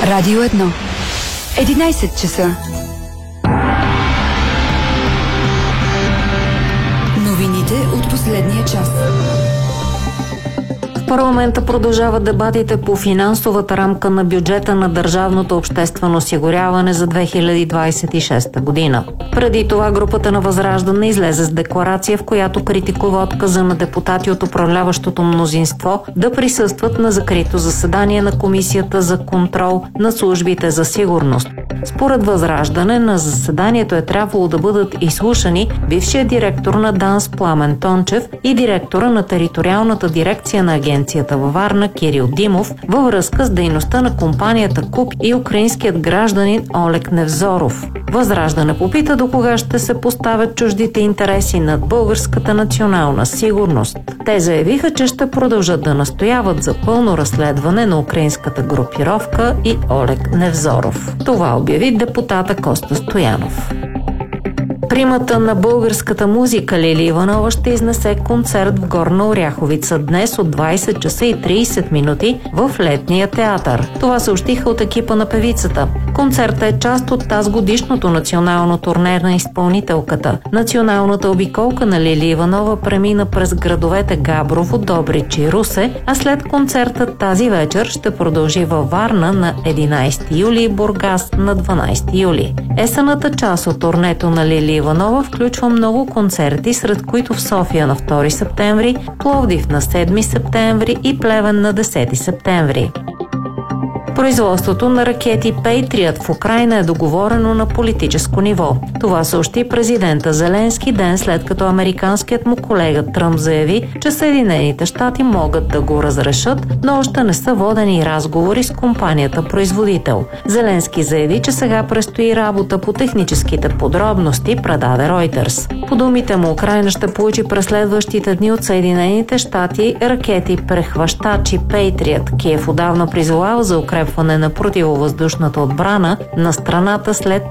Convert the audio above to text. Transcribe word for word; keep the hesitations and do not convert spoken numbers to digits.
Радио едно. единайсет часа. Новините от последния час. В парламента продължават дебатите по финансовата рамка на бюджета на държавното обществено осигуряване за две хиляди двайсет и шеста година. Преди това групата на Възраждане излезе с декларация, в която критикува отказа на депутати от управляващото мнозинство да присъстват на закрито заседание на Комисията за контрол на службите за сигурност. Според Възраждане, на заседанието е трябвало да бъдат изслушани бившия директор на ДАНС Пламен Тончев и директора на териториалната дирекция на агенцията във Варна Кирил Димов във връзка с дейността на компанията КУК и украинският гражданин Олег Невзоров. Възраждане попита до кога ще се поставят чуждите интереси над българската национална сигурност. Те заявиха, че ще продължат да настояват за пълно разследване на украинската групировка и Олег Невзоров. Това обяви депутата Коста Стоянов. Примата на българската музика Лили Иванова ще изнесе концерт в Горна Оряховица днес от двайсет часа и трийсет минути в Летния театър. Това съобщиха от екипа на певицата. Концертът е част от тазгодишното национално турне на изпълнителката. Националната обиколка на Лили Иванова премина през градовете Габрово, Добрич и Русе, а след концертът тази вечер ще продължи във Варна на единайсети юли и Бургас на дванайсети юли. Есенната част от турнето на Лили Иванова включва много концерти, сред които в София на втори септември, Пловдив на седми септември и Плевен на десети септември. Производството на ракети Patriot в Украйна е договорено на политическо ниво. Това съобщи президента Зеленски ден след като американският му колега Тръмп заяви, че Съединените щати могат да го разрешат, но още не са водени разговори с компанията производител. Зеленски заяви, че сега предстои работа по техническите подробности, предаде Reuters. По думите му, Украйна ще получи през следващите дни от Съединените щати ракети прехващачи Patriot. Киев отдавна призовава за укрепване на противовъздушната отбрана на страната след